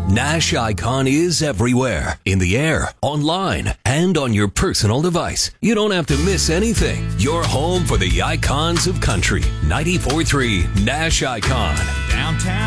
Nash Icon is everywhere, in the air, online, and on your personal device. You don't have to miss anything. You're home for the icons of country. 94.3 Nash Icon. Downtown